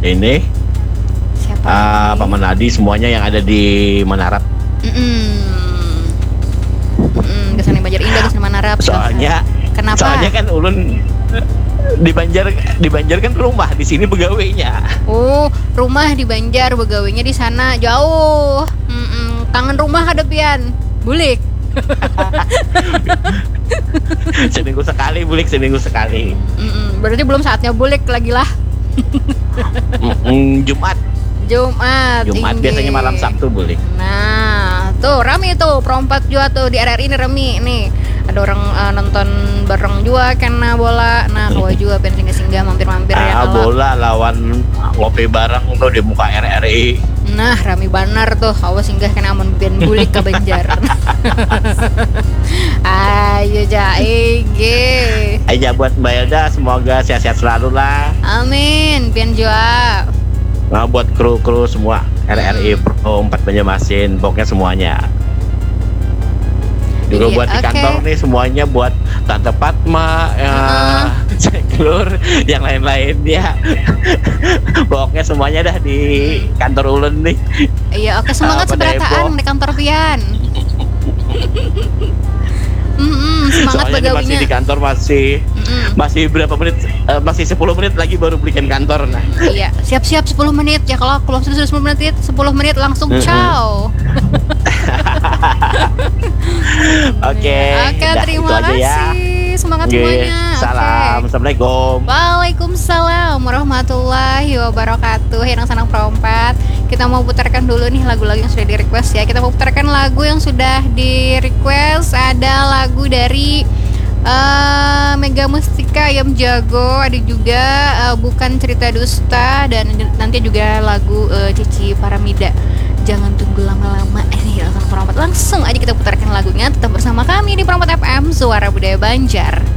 ini Siapa lagi? Paman Adi, semuanya yang ada di Manarat. Kesan Banjar Indah, kesan Manarap. Kenapa? Soalnya kan ulun di Banjar kan rumah, di sini pegawainya. Oh, rumah di Banjar, begawainya di sana, jauh. Kangen rumah hadapian. Bulik. Seminggu sekali bulik, seminggu sekali. Berarti belum saatnya bulik lagi lah. Jumat Inggih. biasanya malam Sabtu bulik. Nah, tuh rame tuh perompat juga tuh di RRI ini rame nih. Ada orang nonton bareng juga karena bola. Nah, kau juga pengen singgah mampir-mampir ya kalau. Bola lawan ngopi bareng tuh di muka RRI. Nah, rame banar tuh. Awas singgah kena amun ben bulik ke Banjar. Ayo jaige. Aja buat Mbak Elda, semoga sehat-sehat selalu lah. Amin, pian juga. Nah, buat kru semua RRI Pro 4 Banjarmasin, pokoknya semuanya. Juga Iya, buat di kantor nih semuanya, buat Tante Fatma, Ceklur, yang lain-lain ya. Pokoknya semuanya dah di kantor ulun nih. Iya, oke, semangat seberataan di kantor pian. Semangat soalnya begawinya. masih di kantor masih berapa menit, masih 10 menit lagi baru belikan kantor. Nah, iya, siap-siap 10 menit ya, kalau sudah 10 menit langsung ciao. Oke, terima kasih ya. semangat semuanya. Salam, Assalamualaikum. Waalaikumsalam warahmatullahi wabarakatuh. Yang Sanang Perompat, kita mau putarkan dulu nih lagu-lagu yang sudah di request ya. Kita mau putarkan lagu yang sudah di request. Ada lagu dari Mega Mustika Ayam Jago, ada juga Bukan Cerita Dusta, dan nanti juga lagu Cici Paramida, Jangan Tunggu Lama-Lama. Langsung Perompat, langsung aja kita putarkan lagunya. Tetap bersama kami di Perompat FM, Suara Budaya Banjar.